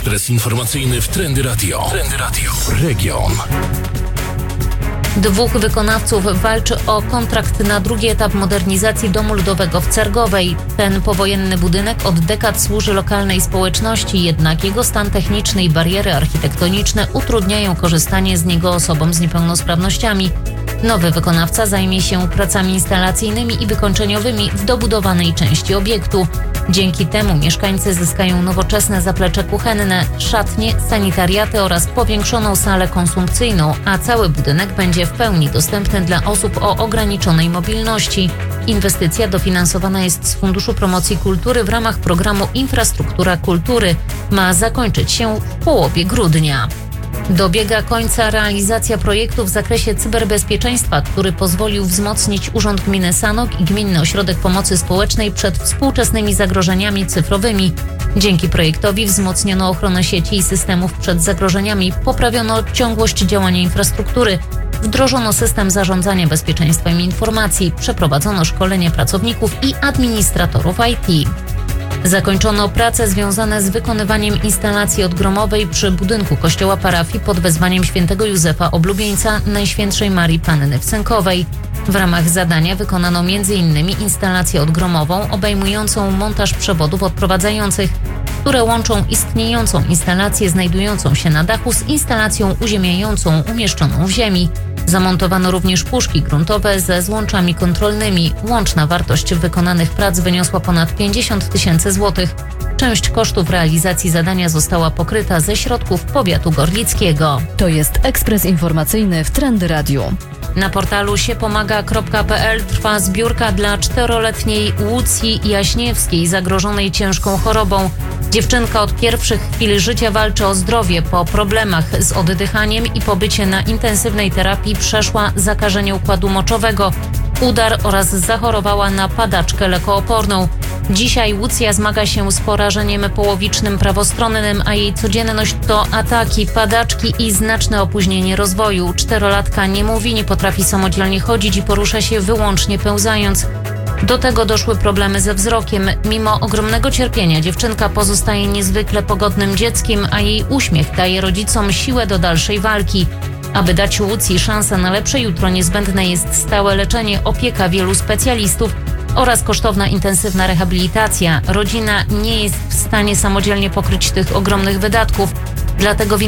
Ekspres informacyjny w Trendy Radio. Trendy Radio. Region. 2 wykonawców walczy o kontrakt na drugi etap modernizacji Domu Ludowego w Cergowej. Ten powojenny budynek od dekad służy lokalnej społeczności, jednak jego stan techniczny i bariery architektoniczne utrudniają korzystanie z niego osobom z niepełnosprawnościami. Nowy wykonawca zajmie się pracami instalacyjnymi i wykończeniowymi w dobudowanej części obiektu. Dzięki temu mieszkańcy zyskają nowoczesne zaplecze kuchenne, szatnie, sanitariaty oraz powiększoną salę konsumpcyjną, a cały budynek będzie w pełni dostępny dla osób o ograniczonej mobilności. Inwestycja dofinansowana jest z Funduszu Promocji Kultury w ramach programu Infrastruktura Kultury. Ma zakończyć się w połowie grudnia. Dobiega końca realizacja projektu w zakresie cyberbezpieczeństwa, który pozwolił wzmocnić Urząd Gminy Sanok i Gminny Ośrodek Pomocy Społecznej przed współczesnymi zagrożeniami cyfrowymi. Dzięki projektowi wzmocniono ochronę sieci i systemów przed zagrożeniami, poprawiono ciągłość działania infrastruktury, wdrożono system zarządzania bezpieczeństwem informacji, przeprowadzono szkolenie pracowników i administratorów IT. Zakończono prace związane z wykonywaniem instalacji odgromowej przy budynku kościoła parafii pod wezwaniem świętego Józefa Oblubieńca Najświętszej Marii Panny w Sękowej. W ramach zadania wykonano m.in. instalację odgromową obejmującą montaż przewodów odprowadzających, które łączą istniejącą instalację znajdującą się na dachu z instalacją uziemiającą umieszczoną w ziemi. Zamontowano również puszki gruntowe ze złączami kontrolnymi. Łączna wartość wykonanych prac wyniosła ponad 50 000 złotych. Część kosztów realizacji zadania została pokryta ze środków powiatu gorlickiego. To jest ekspres informacyjny w Trendy Radio. Na portalu siepomaga.pl trwa zbiórka dla 4-letniej Łucji Jaśniewskiej zagrożonej ciężką chorobą. Dziewczynka od pierwszych chwil życia walczy o zdrowie. Po problemach z oddychaniem i pobycie na intensywnej terapii przeszła zakażenie układu moczowego, udar oraz zachorowała na padaczkę lekooporną. Dzisiaj Łucja zmaga się z porażeniem połowicznym prawostronnym, a jej codzienność to ataki, padaczki i znaczne opóźnienie rozwoju. 4-latka nie mówi, nie potrafi samodzielnie chodzić i porusza się wyłącznie pełzając. Do tego doszły problemy ze wzrokiem. Mimo ogromnego cierpienia dziewczynka pozostaje niezwykle pogodnym dzieckiem, a jej uśmiech daje rodzicom siłę do dalszej walki. Aby dać Łucji szansę na lepsze jutro, niezbędne jest stałe leczenie, opieka wielu specjalistów oraz kosztowna intensywna rehabilitacja. Rodzina nie jest w stanie samodzielnie pokryć tych ogromnych wydatków, dlatego